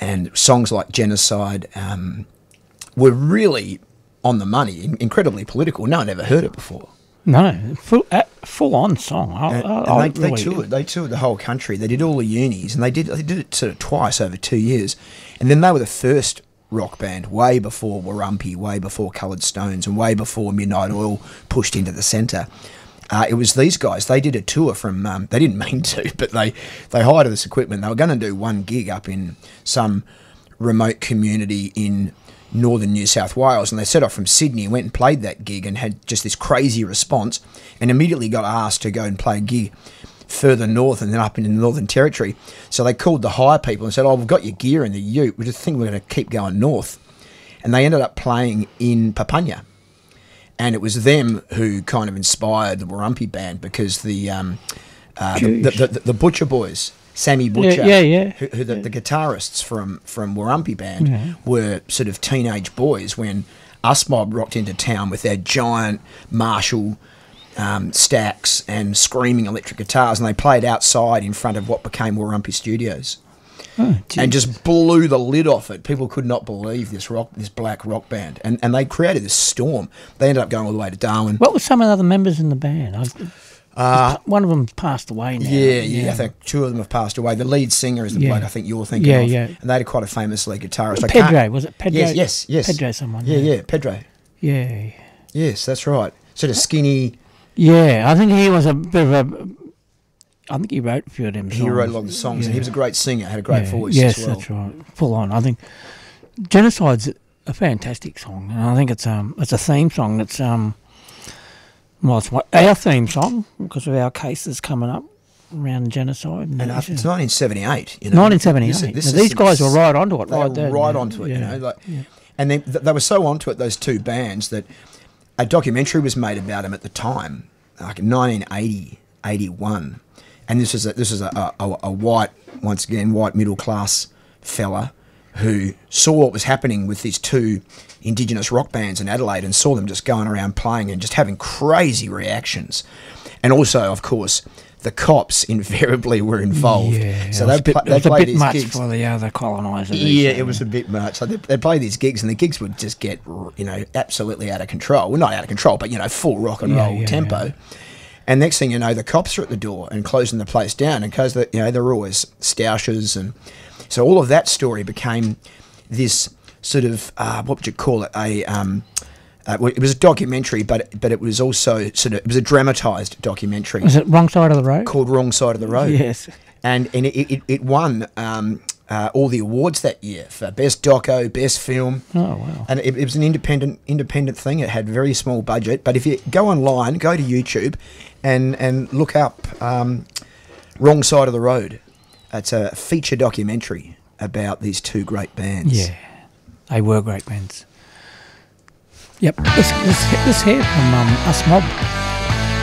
and songs like Genocide were really on the money, incredibly political. No one ever heard it before. No, full on song. They toured the whole country. They did all the unis, and they did it sort of twice over 2 years. And then they were the first rock band, way before Warumpi, way before Coloured Stones, and way before Midnight Oil pushed into the centre. It was these guys. They did a tour from. They didn't mean to, but they hired this equipment. They were going to do one gig up in some remote community in northern New South Wales, and they set off from Sydney and went and played that gig and had just this crazy response, and immediately got asked to go and play a gig further north and then up in the Northern Territory. So they called the hire people and said, "Oh, we've got your gear in the ute. We just think we're going to keep going north." And they ended up playing in Papunya. And it was them who kind of inspired the Warumpi band, because the Butcher Boys, Sammy Butcher, who the guitarists from Warumpi band, were sort of teenage boys when Us Mob rocked into town with their giant Marshall stacks and screaming electric guitars, and they played outside in front of what became Warumpi Studios. And just blew the lid off it. People could not believe this black rock band, and they created this storm. They ended up going all the way to Darwin. What were some of the other members in the band? One of them passed away now. Yeah. I think two of them have passed away. The lead singer is the bloke I think you're thinking of. Yeah. And they had quite a famous lead guitarist. Pedro, was it Pedro? Yes. Pedro someone. Yeah, Pedro. Yeah. Yes, that's right. Sort of skinny. Yeah, I think he was a bit of a... I think he wrote a few of them songs. He wrote a lot of the songs, and he was a great singer, had a great voice as well. Yes, that's right. Full on. I think Genocide's a fantastic song, and I think it's a theme song that's... it's our theme song, because of our cases coming up around genocide. And it's 1978, 1978. These guys were right onto it, right there. Right onto it, And they were so onto it, those two bands, that a documentary was made about them at the time, like in 1980, 81. And this is a white, once again, white middle-class fella who saw what was happening with these two Indigenous rock bands in Adelaide and saw them just going around playing and just having crazy reactions. And also, of course, the cops invariably were involved. Yeah, so they played these gigs. It was a bit much for the other colonisers. Yeah, it was a bit much. So they played these gigs, and the gigs would just get, absolutely out of control. Well, not out of control, but, full rock and roll tempo. Yeah. And next thing you know, the cops are at the door and closing the place down, and because they're always stoushes, and so all of that story became this sort of what would you call it? It was a documentary, but it was also it was a dramatised documentary. Was it Wrong Side of the Road? Called Wrong Side of the Road. Yes. And it won all the awards that year for best doco, best film. Oh wow! And it was an independent thing. It had a very small budget, but if you go online, go to YouTube, and look up Wrong Side of the Road. It's a feature documentary about these two great bands. Yeah, they were great bands. Yep. Let's hear from Us Mob.